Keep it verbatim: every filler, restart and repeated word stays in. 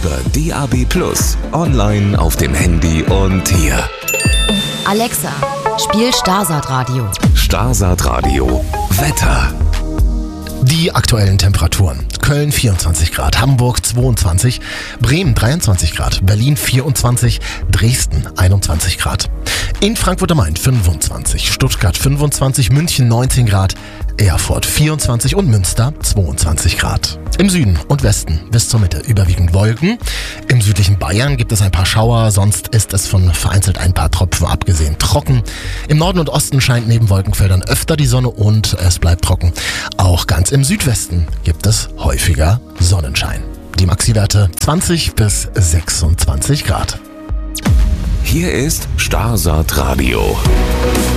über D A B plus, online auf dem Handy und hier. Alexa, spiel Starsat Radio. Starsat Radio. Wetter. Die aktuellen Temperaturen. Köln vierundzwanzig Grad, Hamburg zweiundzwanzig, Bremen dreiundzwanzig Grad, Berlin vierundzwanzig, Dresden einundzwanzig Grad. In Frankfurt am Main fünfundzwanzig, Stuttgart fünfundzwanzig, München neunzehn Grad, Erfurt vierundzwanzig und Münster zweiundzwanzig Grad. Im Süden und Westen bis zur Mitte überwiegend Wolken. Im südlichen Bayern gibt es ein paar Schauer, sonst ist es von vereinzelt ein paar Tropfen abgesehen trocken. Im Norden und Osten scheint neben Wolkenfeldern öfter die Sonne und es bleibt trocken. Auch ganz im Südwesten gibt es häufiger Sonnenschein. Die Maxi-Werte zwanzig bis sechsundzwanzig Grad. Hier ist Starsat Radio.